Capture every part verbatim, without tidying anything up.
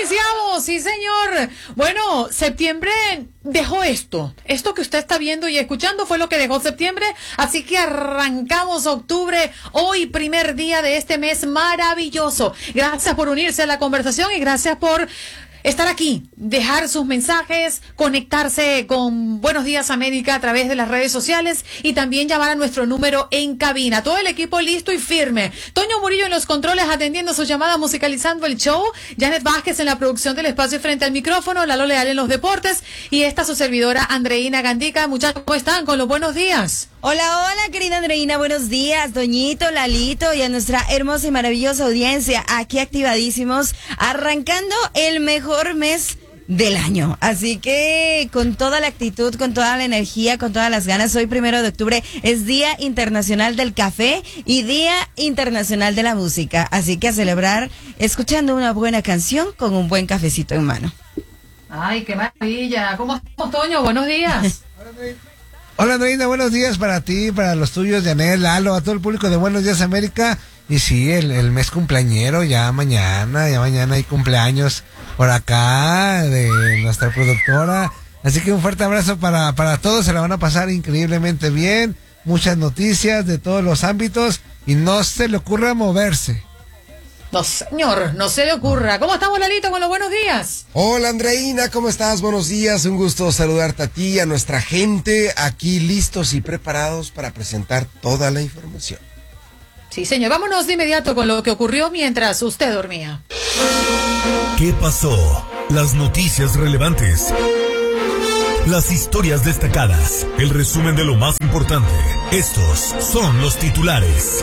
iniciamos, sí señor. Bueno, septiembre dejó esto. Esto que usted está viendo y escuchando fue lo que dejó septiembre. Así que arrancamos octubre, hoy primer día de este mes maravilloso. Gracias por unirse a la conversación y gracias por estar aquí, dejar sus mensajes, conectarse con Buenos Días América a través de las redes sociales y también llamar a nuestro número en cabina. Todo el equipo listo y firme. Toño Murillo en los controles atendiendo sus llamadas, musicalizando el show. Janet Vázquez en la producción del espacio frente al micrófono. Lalo Leal en los deportes. Y esta su servidora Andreina Gandica. Muchachos, ¿cómo están? Con los buenos días. Hola, hola, querida Andreina, buenos días, Doñito, Lalito y a nuestra hermosa y maravillosa audiencia, aquí activadísimos, arrancando el mejor mes del año. Así que con toda la actitud, con toda la energía, con todas las ganas, hoy primero de octubre es Día Internacional del Café y Día Internacional de la Música. Así que a celebrar escuchando una buena canción con un buen cafecito en mano. Ay, qué maravilla. ¿Cómo estamos, Toño? Buenos días. Hola, Andreina, buenos días para ti, para los tuyos, Janet, Lalo, a todo el público de Buenos Días América. Y sí, el, el mes cumpleañero, ya mañana, ya mañana hay cumpleaños por acá de nuestra productora. Así que un fuerte abrazo para, para todos, se la van a pasar increíblemente bien. Muchas noticias de todos los ámbitos y no se le ocurra moverse. No, señor, no se le ocurra. ¿Cómo estamos, Lalito, con los buenos días? Hola, Andreina, ¿cómo estás? Buenos días, un gusto saludarte a ti y a nuestra gente, aquí listos y preparados para presentar toda la información. Sí, señor, vámonos de inmediato con lo que ocurrió mientras usted dormía. ¿Qué pasó? Las noticias relevantes, las historias destacadas, el resumen de lo más importante. Estos son los titulares.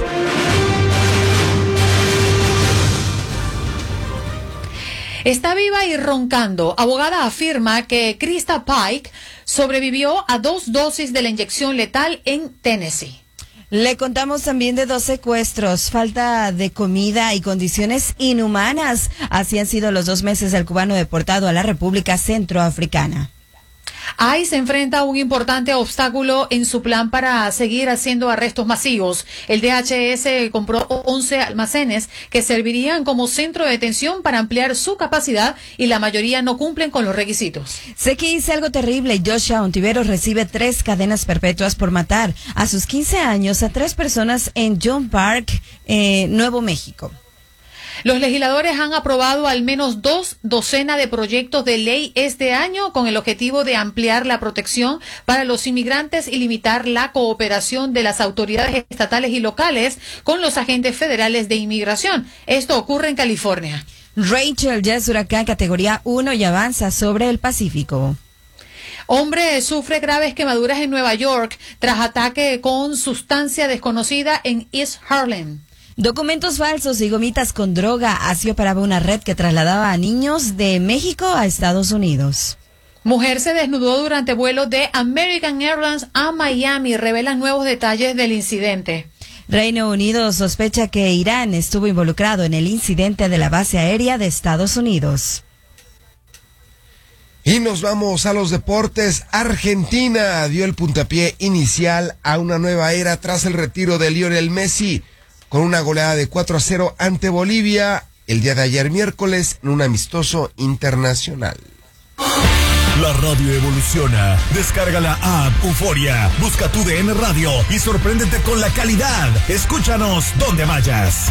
Está viva y roncando. Abogada afirma que Krista Pike sobrevivió a dos dosis de la inyección letal en Tennessee. Le contamos también de dos secuestros, falta de comida y condiciones inhumanas. Así han sido los dos meses del cubano deportado a la República Centroafricana. I C E enfrenta un importante obstáculo en su plan para seguir haciendo arrestos masivos. El D H S compró once almacenes que servirían como centro de detención para ampliar su capacidad y la mayoría no cumplen con los requisitos. Sé que hice algo terrible. Joshua Ontiveros recibe tres cadenas perpetuas por matar a sus quince años a tres personas en John Park, eh, Nuevo México. Los legisladores han aprobado al menos dos docenas de proyectos de ley este año con el objetivo de ampliar la protección para los inmigrantes y limitar la cooperación de las autoridades estatales y locales con los agentes federales de inmigración. Esto ocurre en California. Rachel ya es huracán categoría uno y avanza sobre el Pacífico. Hombre sufre graves quemaduras en Nueva York tras ataque con sustancia desconocida en East Harlem. Documentos falsos y gomitas con droga. Así operaba una red que trasladaba a niños de México a Estados Unidos. Mujer se desnudó durante vuelo de American Airlines a Miami. Revelan nuevos detalles del incidente. Reino Unido sospecha que Irán estuvo involucrado en el incidente de la base aérea de Estados Unidos. Y nos vamos a los deportes. Argentina dio el puntapié inicial a una nueva era tras el retiro de Lionel Messi, con una goleada de cuatro a cero ante Bolivia el día de ayer miércoles en un amistoso internacional. La radio evoluciona. Descarga la app Euforia, busca tu D N Radio y sorpréndete con la calidad. Escúchanos donde vayas.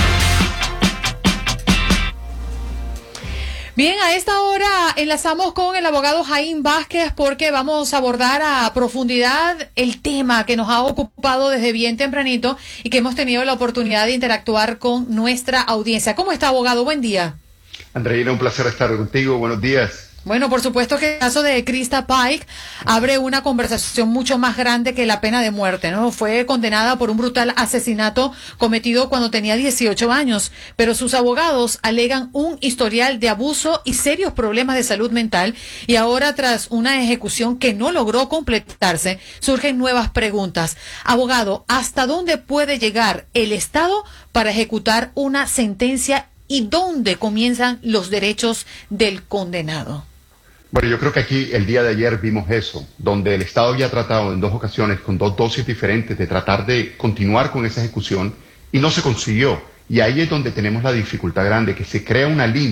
Bien, a esta hora enlazamos con el abogado Jaime Vázquez porque vamos a abordar a profundidad el tema que nos ha ocupado desde bien tempranito y que hemos tenido la oportunidad de interactuar con nuestra audiencia. ¿Cómo está, abogado? Buen día. Andreina, un placer estar contigo. Buenos días. Bueno, por supuesto que el caso de Krista Pike abre una conversación mucho más grande que la pena de muerte, ¿no? Fue condenada por un brutal asesinato cometido cuando tenía dieciocho años, pero sus abogados alegan un historial de abuso y serios problemas de salud mental y ahora, tras una ejecución que no logró completarse, surgen nuevas preguntas. Abogado, ¿hasta dónde puede llegar el Estado para ejecutar una sentencia y dónde comienzan los derechos del condenado? Bueno, yo creo que aquí el día de ayer vimos eso, donde el Estado había tratado en dos ocasiones con dos dosis diferentes de tratar de continuar con esa ejecución y no se consiguió. Y ahí es donde tenemos la dificultad grande, que se crea una línea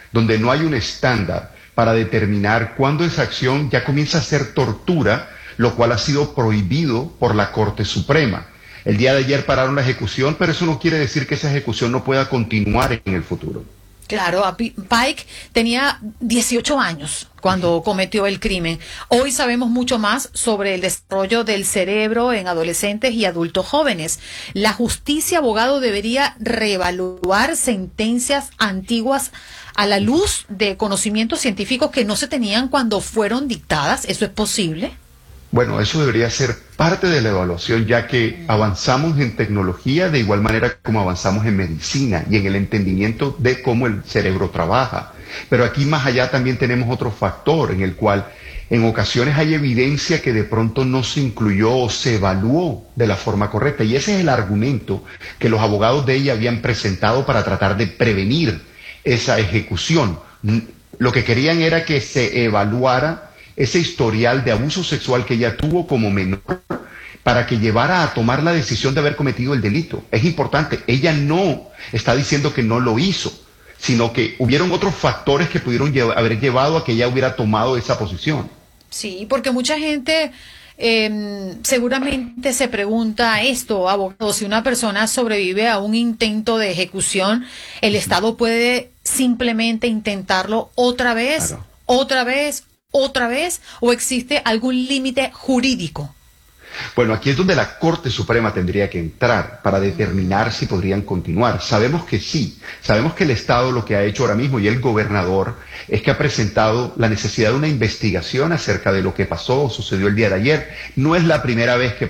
donde no hay un estándar para determinar cuándo esa acción ya comienza a ser tortura, lo cual ha sido prohibido por la Corte Suprema. El día de ayer pararon la ejecución, pero eso no quiere decir que esa ejecución no pueda continuar en el futuro. Claro, Pike tenía dieciocho años cuando cometió el crimen. Hoy sabemos mucho más sobre el desarrollo del cerebro en adolescentes y adultos jóvenes. La justicia, abogado, debería reevaluar sentencias antiguas a la luz de conocimientos científicos que no se tenían cuando fueron dictadas. ¿Eso es posible? Bueno, eso debería ser parte de la evaluación, ya que avanzamos en tecnología de igual manera como avanzamos en medicina y en el entendimiento de cómo el cerebro trabaja. Pero aquí más allá también tenemos otro factor en el cual en ocasiones hay evidencia que de pronto no se incluyó o se evaluó de la forma correcta. Y ese es el argumento que los abogados de ella habían presentado para tratar de prevenir esa ejecución. Lo que querían era que se evaluara ese historial de abuso sexual que ella tuvo como menor para que llevara a tomar la decisión de haber cometido el delito. Es importante, ella no está diciendo que no lo hizo, sino que hubieron otros factores que pudieron llevar, haber llevado a que ella hubiera tomado esa posición. Sí, porque mucha gente eh, seguramente se pregunta esto, abogado, si una persona sobrevive a un intento de ejecución, ¿el Estado puede simplemente intentarlo otra vez, Claro. otra vez, otra vez, o existe algún límite jurídico? Bueno, aquí es donde la Corte Suprema tendría que entrar para determinar si podrían continuar. Sabemos que sí, sabemos que el Estado lo que ha hecho ahora mismo y el gobernador es que ha presentado la necesidad de una investigación acerca de lo que pasó o sucedió el día de ayer. No es la primera vez que